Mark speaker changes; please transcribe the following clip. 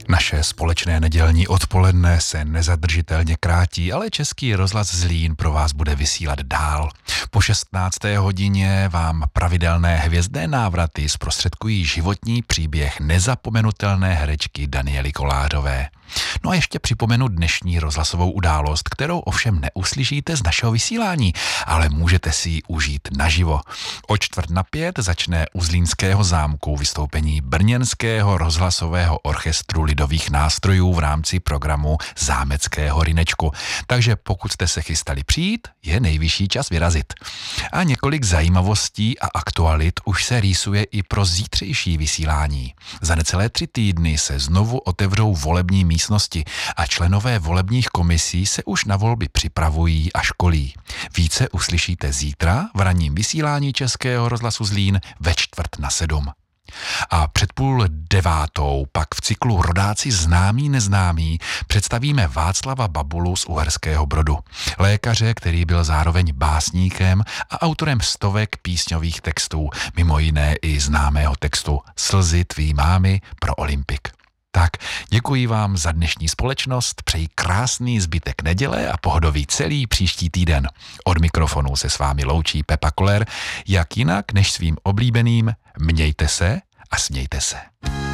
Speaker 1: Naše společné nedělní odpoledne se nezadržitelně krátí, ale Český rozhlas Zlín pro vás bude vysílat dál. Po 16. hodině vám pravidelné hvězdné návraty zprostředkují životní příběh nezapomenutelné herečky Daniely Kolářové. No a ještě připomenu dnešní rozhlasovou událost, kterou ovšem neuslyšíte z našeho vysílání, ale můžete si ji užít naživo. O 4:45 začne u Zlínského zámku vystoupení brněnského rozhlasového orchestru lidových nástrojů v rámci programu Zámeckého rynečku. Takže pokud jste se chystali přijít, je nejvyšší čas vyrazit. A několik zajímavostí a aktualit už se rýsuje i pro zítřejší vysílání. Za necelé 3 týdny se znovu otevřou volební místnosti a členové volebních komisí se už na volby připravují a školí. Více uslyšíte zítra v ranním vysílání Českého rozhlasu Zlín ve 6:45. A před 8:30 pak v cyklu Rodáci známí neznámí představíme Václava Babulu z Uherského Brodu. Lékaře, který byl zároveň básníkem a autorem stovek písňových textů, mimo jiné i známého textu Slzy tvý mámy pro Olympik. Tak, děkuji vám za dnešní společnost, přeji krásný zbytek neděle a pohodový celý příští týden. Od mikrofonu se s vámi loučí Pepa Koller, jak jinak než svým oblíbeným mějte se a smějte se.